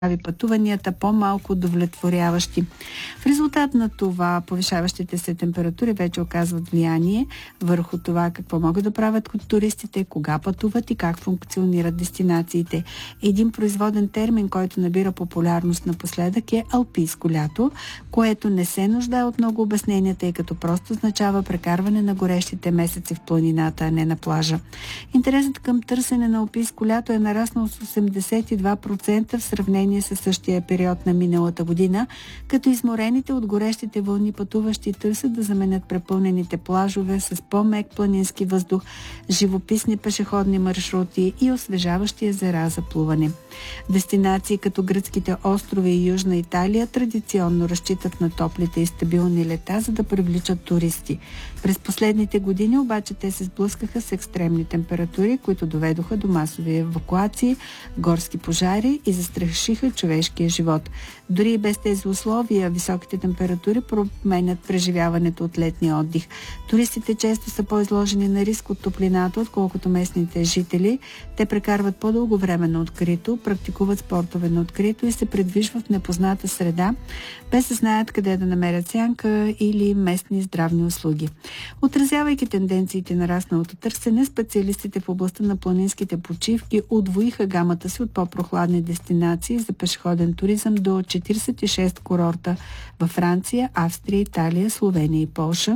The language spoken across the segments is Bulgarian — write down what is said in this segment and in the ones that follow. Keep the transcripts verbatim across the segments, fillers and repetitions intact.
прави пътуванията по-малко удовлетворяващи. В резултат на това, повишаващите се температури вече оказват влияние върху това какво могат да правят туристите, кога пътуват и как функционират дестинациите. Един производен термин, който набира популярност напоследък, е алпийско лято, което не се нуждае от много обяснения, тъй като просто означава прекарване на горещите месеци в планината, а не на плажа. Интересът към търсене на алпийско лято е нараснал с осемдесет и два процента в сравнение със същия период на миналата година, като изморените от горещите вълни пътуващи търсят да заменят препълнените плажове с по-мек планински въздух, живописни пешеходни маршрути и освежаващи езера за плуване. Дестинации като гръцките острови и Южна Италия традиционно разчитат на топлите и стабилни лета, за да привличат туристи. През последните години обаче те се сблъскаха с екстремни температури, които доведоха до масови евакуации, горски пожари и застрашиха човешкия живот. Дори и без тези условия, високите температури променят преживяването от летния отдих. Туристите често са по-изложени на риск от топлината, отколкото местните жители. Те прекарват по-дълго време на открито, практикуват спортове на открито и се придвижват в непозната среда, без да знаят къде да намерят сянка или местни здравни услуги. Отразявайки тенденциите на расналото търсене, специалистите в областта на планинските почивки удвоиха гамата си от по-прохладни дестинации за пешеходен туризъм до четиридесет и шест курорта във Франция, Австрия, Италия, Словения и Полша,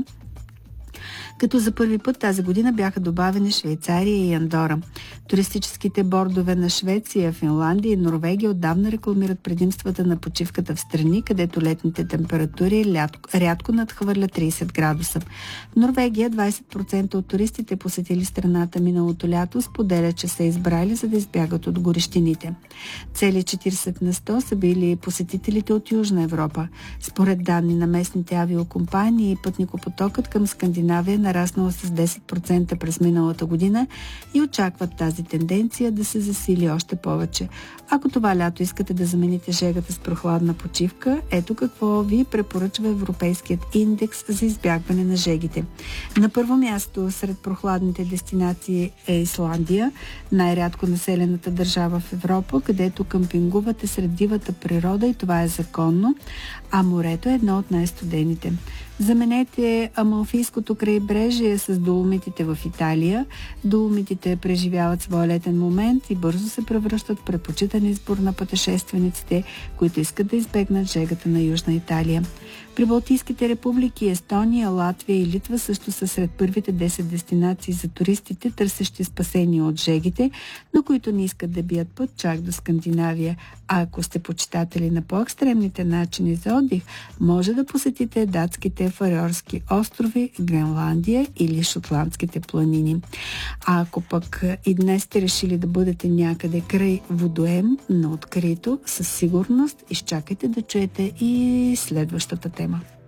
като за първи път тази година бяха добавени Швейцария и Андора. Туристическите бордове на Швеция, Финландия и Норвегия отдавна рекламират предимствата на почивката в страни, където летните температури рядко надхвърлят тридесет градуса. В Норвегия двадесет процента от туристите, посетили страната миналото лято, споделят, че са избрали, за да избягат от горещините. Цели четиридесет на сто са били посетителите от Южна Европа. Според данни на местните авиокомпании, пътникопотокът към Скандинавия нараснала с десет процента през миналата година и очакват тази тенденция да се засили още повече. Ако това лято искате да замените жегата с прохладна почивка, ето какво ви препоръчва Европейският индекс за избягване на жегите. На първо място сред прохладните дестинации е Исландия, най-рядко населената държава в Европа, където къмпингувате сред дивата природа и това е законно, а морето е едно от най-студените. Заменете Амалфийското крайбрежие с Доломитите в Италия. Доломитите преживяват своя летен момент и бързо се превръщат в предпочитан избор на пътешествениците, които искат да избегнат жегата на Южна Италия. Прибалтийските републики Естония, Латвия и Литва също са сред първите десет дестинации за туристите, търсещи спасение от жегите, но които не искат да бият път чак до Скандинавия. А ако сте почитатели на по-екстремните начини за отдих, може да посетите датските Фариорски острови, Гренландия или Шотландските планини. А ако пък и днес сте решили да бъдете някъде край водоем на открито, със сигурност изчакайте да чуете и следващата тема.